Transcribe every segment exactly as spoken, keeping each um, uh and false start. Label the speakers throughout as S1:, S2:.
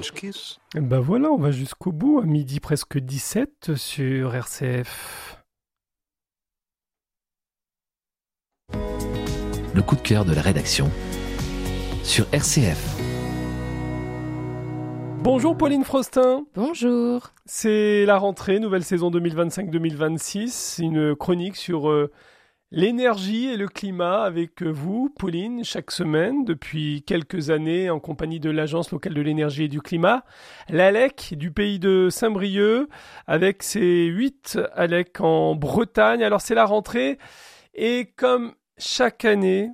S1: French kiss.
S2: Ben voilà, on va jusqu'au bout, à midi presque dix-sept sur R C F.
S3: Le coup de cœur de la rédaction sur R C F.
S2: Bonjour Pauline Frostin.
S4: Bonjour.
S2: C'est la rentrée, nouvelle saison deux mille vingt-cinq deux mille vingt-six, une chronique sur euh, l'énergie et le climat avec vous, Pauline, chaque semaine, depuis quelques années, en compagnie de l'Agence locale de l'énergie et du climat, l'A L E C du pays de Saint-Brieuc, avec ses huit A L E C en Bretagne. Alors c'est la rentrée, et comme chaque année,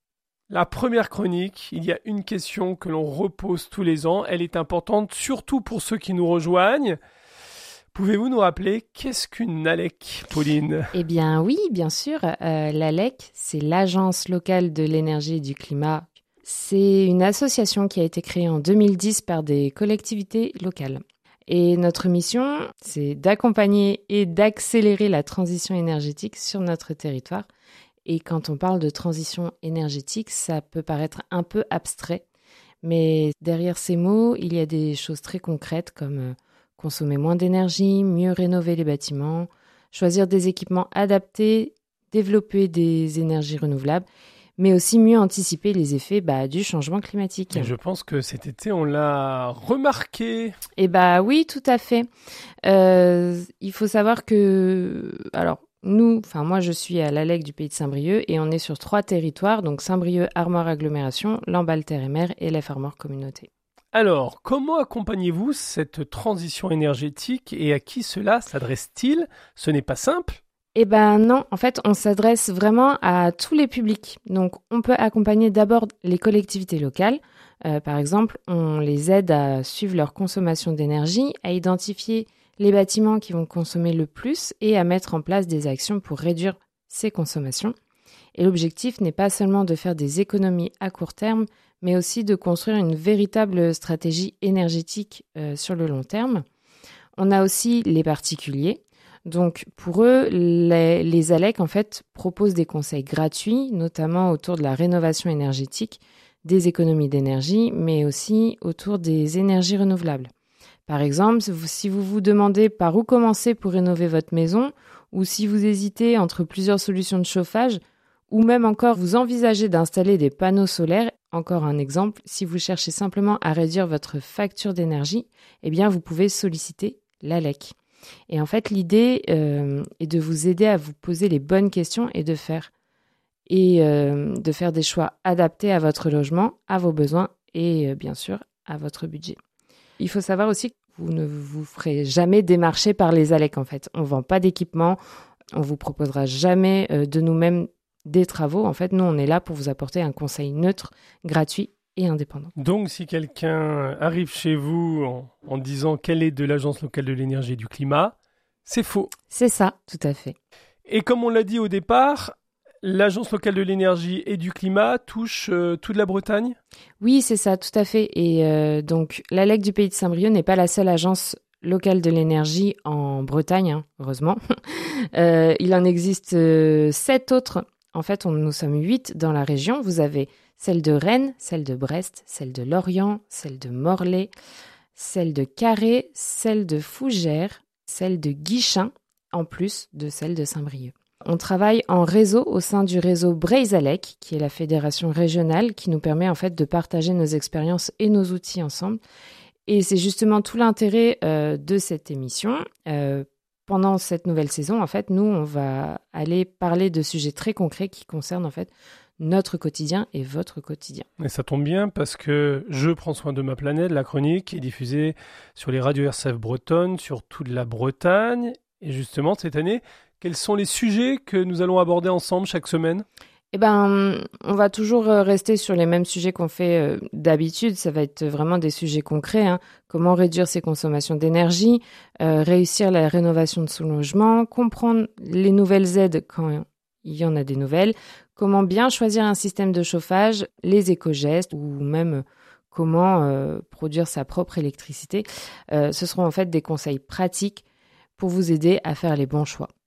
S2: la première chronique, il y a une question que l'on repose tous les ans. Elle est importante, surtout pour ceux qui nous rejoignent. Pouvez-vous nous rappeler qu'est-ce qu'une A L E C, Pauline ?
S4: Eh bien oui, bien sûr. Euh, L'A L E C, c'est l'Agence locale de l'énergie et du climat. C'est une association qui a été créée en deux mille dix par des collectivités locales. Et notre mission, c'est d'accompagner et d'accélérer la transition énergétique sur notre territoire. Et quand on parle de transition énergétique, ça peut paraître un peu abstrait. Mais derrière ces mots, il y a des choses très concrètes comme consommer moins d'énergie, mieux rénover les bâtiments, choisir des équipements adaptés, développer des énergies renouvelables, mais aussi mieux anticiper les effets bah, du changement climatique.
S2: Et je pense que cet été, on l'a remarqué.
S4: Eh bah oui, tout à fait. Euh, il faut savoir que... Alors, Nous, enfin moi je suis à l'A L E C du pays de Saint-Brieuc et on est sur trois territoires, donc Saint-Brieuc, Armor Agglomération, Lamballe Terre et Mer et l'F Armor Communauté.
S2: Alors, comment accompagnez-vous cette transition énergétique et à qui cela s'adresse-t-il ? Ce n'est pas simple.
S4: Eh ben non, en fait on s'adresse vraiment à tous les publics. Donc on peut accompagner d'abord les collectivités locales. Euh, par exemple, on les aide à suivre leur consommation d'énergie, à identifier les bâtiments qui vont consommer le plus et à mettre en place des actions pour réduire ces consommations. Et l'objectif n'est pas seulement de faire des économies à court terme, mais aussi de construire une véritable stratégie énergétique euh, sur le long terme. On a aussi les particuliers. Donc pour eux, les, les A L E C en fait, proposent des conseils gratuits, notamment autour de la rénovation énergétique, des économies d'énergie, mais aussi autour des énergies renouvelables. Par exemple, si vous vous demandez par où commencer pour rénover votre maison, ou si vous hésitez entre plusieurs solutions de chauffage, ou même encore vous envisagez d'installer des panneaux solaires, encore un exemple, si vous cherchez simplement à réduire votre facture d'énergie, eh bien vous pouvez solliciter l'A L E C. Et en fait, l'idée euh, est de vous aider à vous poser les bonnes questions et de faire, et, euh, de faire des choix adaptés à votre logement, à vos besoins et euh, bien sûr à votre budget. Il faut savoir aussi que vous ne vous ferez jamais démarcher par les A L E C en fait. On ne vend pas d'équipement, on ne vous proposera jamais euh, de nous-mêmes des travaux. En fait, nous, on est là pour vous apporter un conseil neutre, gratuit et indépendant.
S2: Donc, si quelqu'un arrive chez vous en, en disant qu'elle est de l'Agence locale de l'énergie et du climat, c'est faux.
S4: C'est ça, tout à fait.
S2: Et comme on l'a dit au départ, l'Agence locale de l'énergie et du climat touche euh, toute la Bretagne ?
S4: Oui, c'est ça, tout à fait. Et euh, donc, l'A L E C du pays de Saint-Brieuc n'est pas la seule agence locale de l'énergie en Bretagne, hein, heureusement. euh, il en existe euh, sept autres. En fait, on, nous sommes huit dans la région. Vous avez celle de Rennes, celle de Brest, celle de Lorient, celle de Morlaix, celle de Carhaix, celle de Fougères, celle de Guichen, en plus de celle de Saint-Brieuc. On travaille en réseau au sein du réseau Breizh A L E C, qui est la fédération régionale qui nous permet en fait de partager nos expériences et nos outils ensemble. Et c'est justement tout l'intérêt euh, de cette émission. Euh, pendant cette nouvelle saison, en fait, nous, on va aller parler de sujets très concrets qui concernent en fait notre quotidien et votre quotidien.
S2: Et ça tombe bien parce que Je prends soin de ma planète, la chronique, est diffusée sur les radios R C F bretonnes, sur toute la Bretagne. Et justement, cette année, quels sont les sujets que nous allons aborder ensemble chaque semaine ?
S4: Eh ben, on va toujours rester sur les mêmes sujets qu'on fait euh, d'habitude. Ça va être vraiment des sujets concrets. Hein. Comment réduire ses consommations d'énergie, euh, réussir la rénovation de son logement, comprendre les nouvelles aides quand il y en a des nouvelles, comment bien choisir un système de chauffage, les éco-gestes ou même comment euh, produire sa propre électricité. Euh, ce seront en fait des conseils pratiques pour vous aider à faire les bons choix.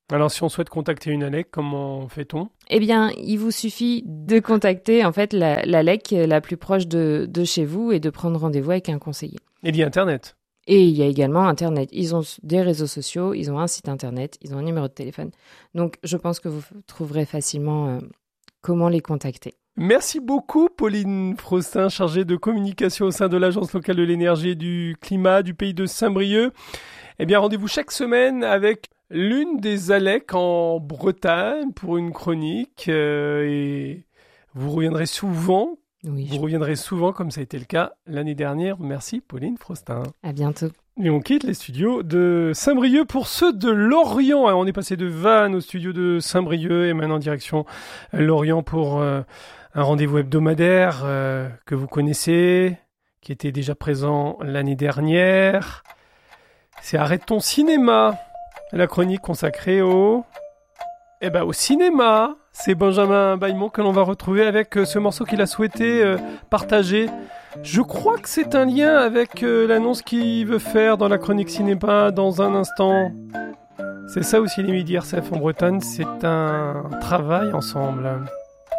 S2: Alors, si on souhaite contacter une A L E C, comment fait-on ?
S4: Eh bien, il vous suffit de contacter en fait la, la L E C la plus proche de, de chez vous et de prendre rendez-vous avec un conseiller.
S2: Et il y a Internet.
S4: Et il y a également Internet. Ils ont des réseaux sociaux, ils ont un site Internet, ils ont un numéro de téléphone. Donc, je pense que vous trouverez facilement euh, comment les contacter.
S2: Merci beaucoup, Pauline Frostin, chargée de communication au sein de l'Agence locale de l'énergie et du climat du pays de Saint-Brieuc. Eh bien, rendez-vous chaque semaine avec l'une des A L E C en Bretagne pour une chronique. Euh, et vous reviendrez souvent.
S4: Oui,
S2: vous
S4: je...
S2: reviendrez souvent, comme ça a été le cas l'année dernière. Merci, Pauline Frostin.
S4: À bientôt.
S2: Et on quitte les studios de Saint-Brieuc pour ceux de Lorient. Alors, on est passé de Vannes aux studios de Saint-Brieuc et maintenant en direction Lorient pour euh, un rendez-vous hebdomadaire euh, que vous connaissez, qui était déjà présent l'année dernière. C'est Arrête ton cinéma, la chronique consacrée au... Eh ben, au cinéma. C'est Benjamin Bailmont que l'on va retrouver avec euh, ce morceau qu'il a souhaité euh, partager. Je crois que c'est un lien avec euh, l'annonce qu'il veut faire dans la chronique cinéma dans un instant. C'est ça aussi les Midi R C F en Bretagne, c'est un travail ensemble.